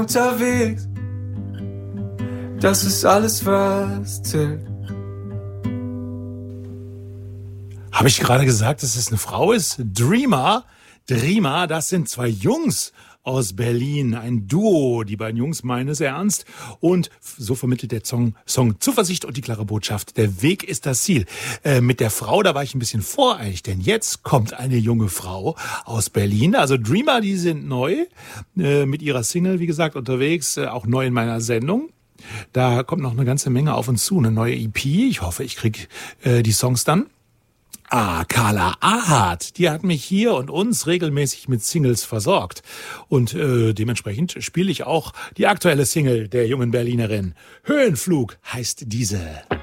unterwegs. Das ist alles, was zählt. Habe ich gerade gesagt, dass es eine Frau ist? Dreamer, das sind zwei Jungs aus Berlin, ein Duo. Die beiden Jungs meinen es ernst und so vermittelt der Song Zuversicht und die klare Botschaft. Der Weg ist das Ziel. Mit der Frau, da war ich ein bisschen voreilig, denn jetzt kommt eine junge Frau aus Berlin. Also Dreamer, die sind neu mit ihrer Single, wie gesagt, unterwegs, auch neu in meiner Sendung. Da kommt noch eine ganze Menge auf uns zu, eine neue EP. Ich hoffe, ich krieg die Songs dann. Carla Ahart, die hat mich hier und uns regelmäßig mit Singles versorgt. Und dementsprechend spiele ich auch die aktuelle Single der jungen Berlinerin. Höhenflug heißt diese.